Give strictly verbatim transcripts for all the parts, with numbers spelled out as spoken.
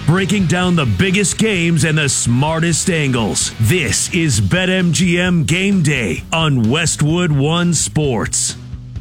breaking down the biggest games and the smartest angles. This is BetMGM Game Day on Westwood One Sports.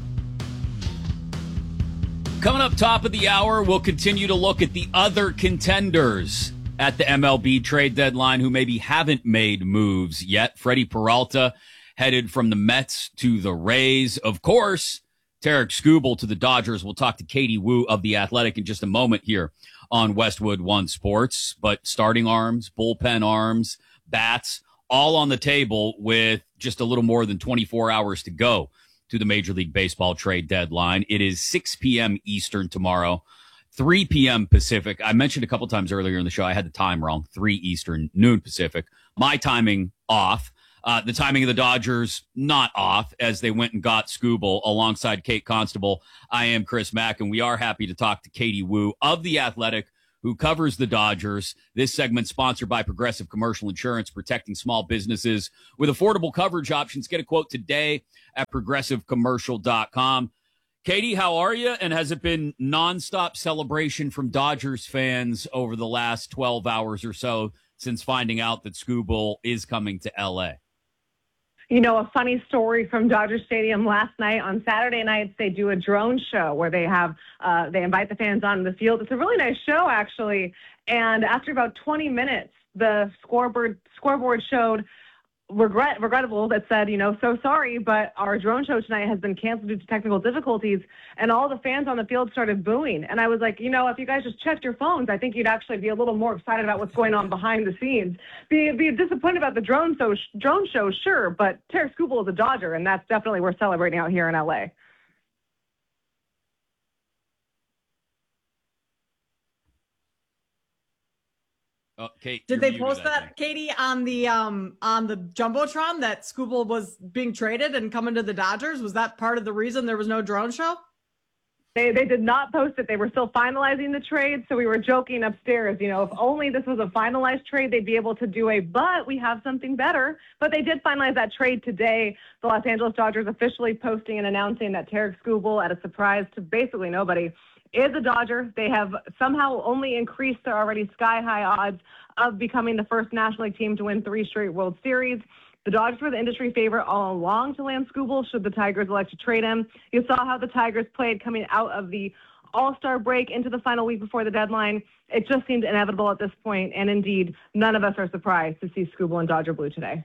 Coming up top of the hour, we'll continue to look at the other contenders at the M L B trade deadline who maybe haven't made moves yet. Freddie Peralta headed from the Mets to the Rays. Of course, Tarik Skubal to the Dodgers. We'll talk to Katie Woo of The Athletic in just a moment here on Westwood One Sports. But starting arms, bullpen arms, bats, all on the table with just a little more than twenty-four hours to go to the Major League Baseball trade deadline. It is six p.m. Eastern tomorrow, three p.m. Pacific. I mentioned a couple times earlier in the show, I had the time wrong, three Eastern, noon Pacific. My timing off. Uh, the timing of the Dodgers, not off, as they went and got Skubal alongside Kate Constable. I am Chris Mack, and we are happy to talk to Katie Woo of The Athletic, who covers the Dodgers. This segment sponsored by Progressive Commercial Insurance, protecting small businesses with affordable coverage options. Get a quote today at progressive commercial dot com. Katie, how are you? And has it been nonstop celebration from Dodgers fans over the last twelve hours or so since finding out that Skubal is coming to L A? You know, a funny story from Dodger Stadium last night. On Saturday nights, they do a drone show where they have uh, they invite the fans onto the field. It's a really nice show, actually. And after about twenty minutes, the scoreboard scoreboard showed regret regrettable that said, you know, so sorry, but our drone show tonight has been canceled due to technical difficulties. And all the fans on the field started booing. And I was like, you know, if you guys just checked your phones, I think you'd actually be a little more excited about what's going on behind the scenes. Be be disappointed about the drone show, drone show, sure, but Tarik Skubal is a Dodger, and that's definitely worth celebrating out here in L A. Oh, Kate, Did they muted, post that, Katie, on the um on the Jumbotron that Skubal was being traded and coming to the Dodgers? Was that part of the reason there was no drone show? They they did not post it. They were still finalizing the trade, so we were joking upstairs. You know, if only this was a finalized trade, they'd be able to do a, but we have something better. But they did finalize that trade today. The Los Angeles Dodgers officially posting and announcing that Tarik Skubal, at a surprise to basically nobody, is a Dodger. They have somehow only increased their already sky-high odds of becoming the first National League team to win three straight World Series. The Dodgers were the industry favorite all along to land Skubal should the Tigers elect to trade him. You saw how the Tigers played coming out of the All-Star break into the final week before the deadline. It just seemed inevitable at this point, and indeed, none of us are surprised to see Skubal in Dodger blue today.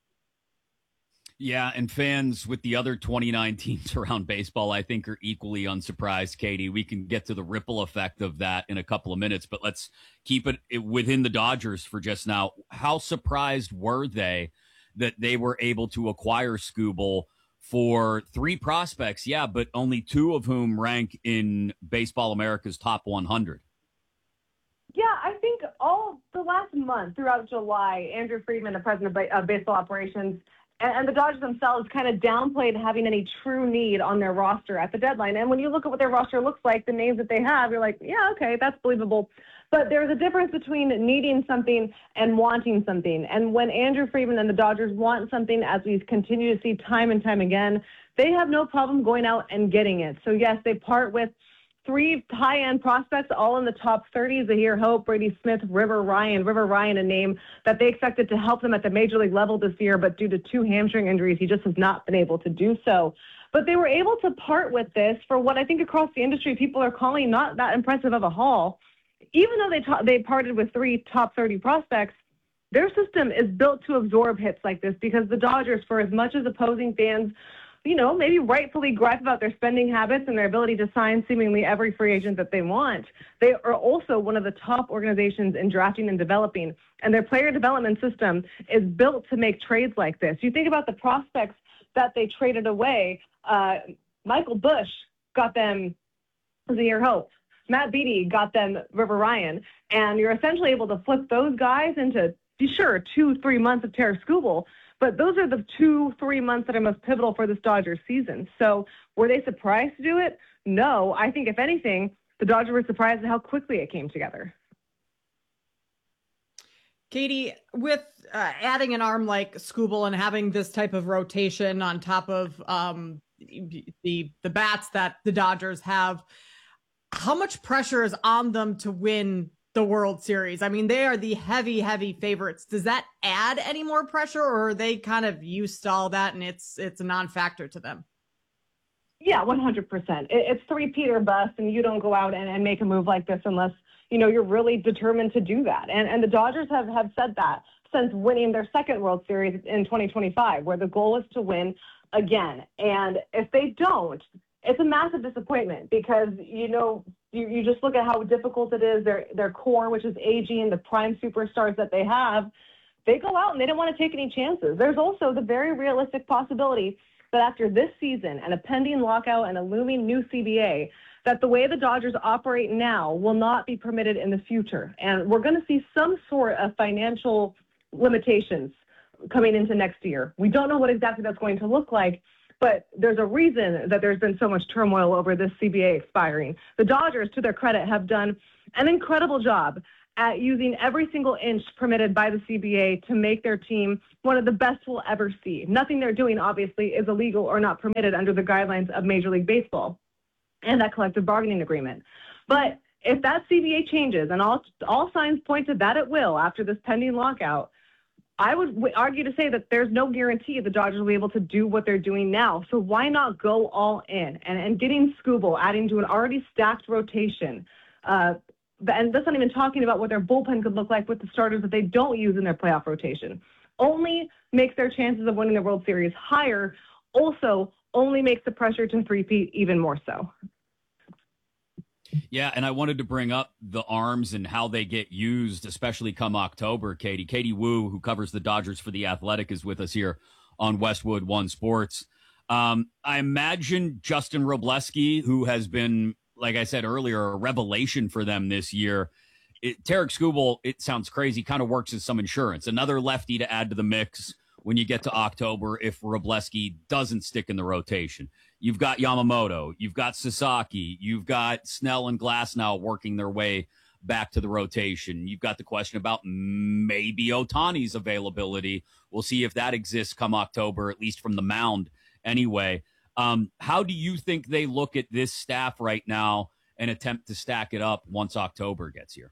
Yeah, and fans with the other twenty-nine teams around baseball, I think, are equally unsurprised, Katie. We can get to the ripple effect of that in a couple of minutes, but let's keep it within the Dodgers for just now. How surprised were they that they were able to acquire Skubal for three prospects? Yeah, but only two of whom rank in Baseball America's top one hundred. Yeah, I think all the last month throughout July, Andrew Friedman, the president of baseball operations, and the Dodgers themselves kind of downplayed having any true need on their roster at the deadline. And when you look at what their roster looks like, the names that they have, you're like, yeah, okay, that's believable. But there's a difference between needing something and wanting something. And when Andrew Friedman and the Dodgers want something, as we continue to see time and time again, they have no problem going out and getting it. So, yes, they part with three high-end prospects, all in the top thirty. Zahir Hope, Brady Smith, River Ryan. River Ryan, a name that they expected to help them at the major league level this year, but due to two hamstring injuries, he just has not been able to do so. But they were able to part with this for what I think across the industry people are calling not that impressive of a haul. Even though they ta- they parted with three top thirty prospects, their system is built to absorb hits like this because the Dodgers, for as much as opposing fans, you know, maybe rightfully gripe about their spending habits and their ability to sign seemingly every free agent that they want, they are also one of the top organizations in drafting and developing. And their player development system is built to make trades like this. You think about the prospects that they traded away. Uh, Michael Busch got them Zahir Hope. Matt Beattie got them River Ryan. And you're essentially able to flip those guys into, sure, two, three months of Tarik Skubal. But those are the two, three months that are most pivotal for this Dodgers season. So were they surprised to do it? No. I think, if anything, the Dodgers were surprised at how quickly it came together. Katie, with uh, adding an arm like Skubal and having this type of rotation on top of um, the the bats that the Dodgers have, how much pressure is on them to win the World Series. I mean, they are the heavy, heavy favorites. Does that add any more pressure, or are they kind of used to all that and it's it's a non-factor to them? Yeah, one hundred percent. It's three-peat or bust, and you don't go out and, and make a move like this unless, you know, you're really determined to do that. And and the Dodgers have, have said that since winning their second World Series in twenty twenty-five, where the goal is to win again. And if they don't, it's a massive disappointment because, you know, you, you just look at how difficult it is. Their, their core, which is aging, the prime superstars that they have, they go out and they don't want to take any chances. There's also the very realistic possibility that after this season and a pending lockout and a looming new C B A, that the way the Dodgers operate now will not be permitted in the future. And we're going to see some sort of financial limitations coming into next year. We don't know what exactly that's going to look like, but there's a reason that there's been so much turmoil over this C B A expiring. The Dodgers, to their credit, have done an incredible job at using every single inch permitted by the C B A to make their team one of the best we'll ever see. Nothing they're doing, obviously, is illegal or not permitted under the guidelines of Major League Baseball and that collective bargaining agreement. But if that C B A changes, and all, all signs point to that it will after this pending lockout, I would w- argue to say that there's no guarantee the Dodgers will be able to do what they're doing now. So why not go all in? And, and getting Skubal, adding to an already stacked rotation, uh, and that's not even talking about what their bullpen could look like with the starters that they don't use in their playoff rotation, only makes their chances of winning the World Series higher, also only makes the pressure to three-peat even more so. Yeah, and I wanted to bring up the arms and how they get used, especially come October, Katie. Katie Woo, who covers the Dodgers for The Athletic, is with us here on Westwood One Sports. Um, I imagine Justin Robleski, who has been, like I said earlier, a revelation for them this year. It, Tarik Skubal, it sounds crazy, kind of works as some insurance. Another lefty to add to the mix when you get to October if Robleski doesn't stick in the rotation. You've got Yamamoto, you've got Sasaki, you've got Snell and Glasnow working their way back to the rotation. You've got the question about maybe Ohtani's availability. We'll see if that exists come October, at least from the mound anyway. Um, how do you think they look at this staff right now and attempt to stack it up once October gets here?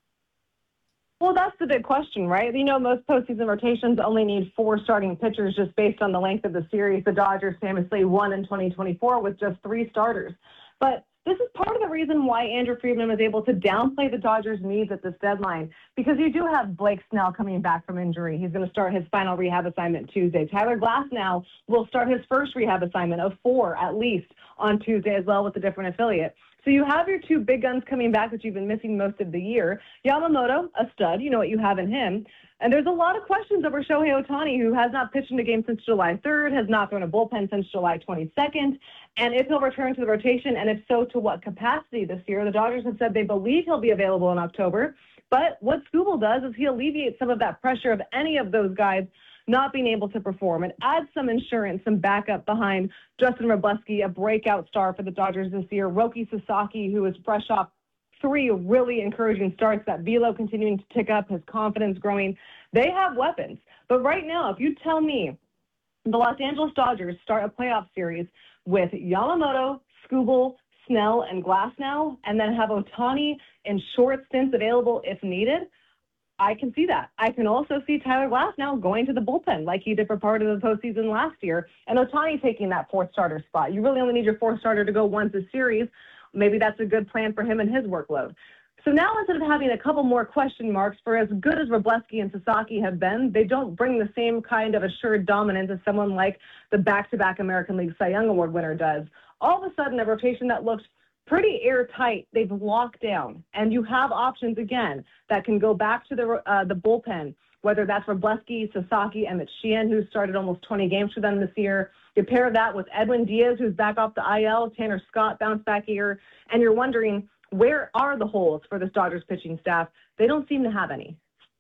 Well, that's the big question, right? You know, most postseason rotations only need four starting pitchers just based on the length of the series. The Dodgers famously won in twenty twenty-four with just three starters. But this is part of the reason why Andrew Friedman was able to downplay the Dodgers' needs at this deadline, because you do have Blake Snell coming back from injury. He's going to start his final rehab assignment Tuesday. Tyler Glasnow will start his first rehab assignment of four at least on Tuesday as well with a different affiliate. So you have your two big guns coming back that you've been missing most of the year. Yamamoto, a stud, you know what you have in him. And there's a lot of questions over Shohei Ohtani, who has not pitched in a game since July third, has not thrown a bullpen since July twenty-second. And if he'll return to the rotation, and if so, to what capacity this year? The Dodgers have said they believe he'll be available in October. But what Skubal does is he alleviates some of that pressure of any of those guys not being able to perform and adds some insurance, some backup behind Justin Robleski, a breakout star for the Dodgers this year, Roki Sasaki, who is fresh off three really encouraging starts, that velo continuing to tick up, his confidence growing. They have weapons. But right now, if you tell me the Los Angeles Dodgers start a playoff series with Yamamoto, Skubal, Snell, and Glasnow, and then have Ohtani in short stints available if needed, I can see that. I can also see Tyler Glasnow going to the bullpen like he did for part of the postseason last year, and Ohtani taking that fourth starter spot. You really only need your fourth starter to go once a series. Maybe that's a good plan for him and his workload. So now, instead of having a couple more question marks, for as good as Robleski and Sasaki have been, they don't bring the same kind of assured dominance as someone like the back-to-back American League Cy Young Award winner does. All of a sudden, a rotation that looks pretty airtight, they've locked down, and you have options again that can go back to the uh, the bullpen, whether that's Robleski, Sasaki, and Mitch Sheehan, who started almost twenty games for them this year. You pair that with Edwin Diaz, who's back off the I L, Tanner Scott bounced back here, and you're wondering, where are the holes for this Dodgers pitching staff? They don't seem to have any.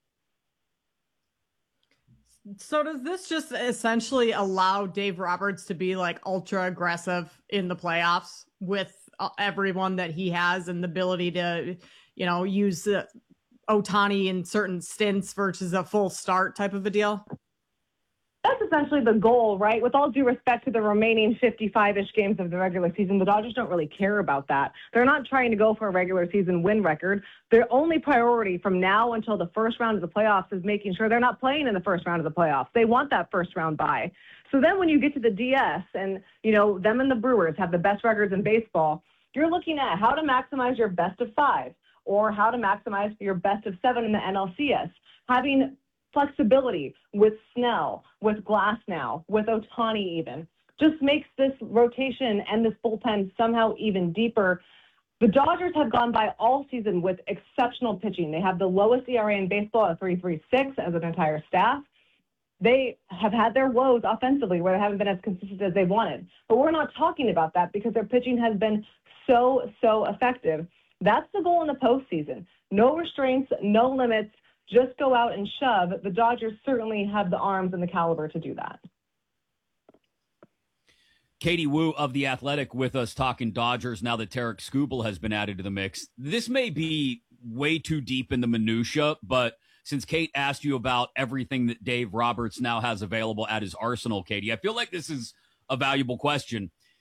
So does this just essentially allow Dave Roberts to be like ultra aggressive in the playoffs with everyone that he has and the ability to, you know, use uh, Ohtani in certain stints versus a full start type of a deal? That's essentially the goal, right? With all due respect to the remaining fifty-five-ish games of the regular season, the Dodgers don't really care about that. They're not trying to go for a regular season win record. Their only priority from now until the first round of the playoffs is making sure they're not playing in the first round of the playoffs. They want that first round bye. So then when you get to the D S and, you know, them and the Brewers have the best records in baseball, you're looking at how to maximize your best of five or how to maximize your best of seven in the N L C S. Having flexibility with Snell, with Glasnow, with Ohtani even, just makes this rotation and this bullpen somehow even deeper. The Dodgers have gone by all season with exceptional pitching. They have the lowest E R A in baseball at three point three six as an entire staff. They have had their woes offensively where they haven't been as consistent as they wanted. But we're not talking about that because their pitching has been so, so effective. That's the goal in the postseason. No restraints, no limits. Just go out and shove. The Dodgers certainly have the arms and the caliber to do that. Katie Woo of The Athletic with us talking Dodgers now that Tarik Skubal has been added to the mix. This may be way too deep in the minutia, but since Kate asked you about everything that Dave Roberts now has available at his arsenal, Katie, I feel like this is a valuable question.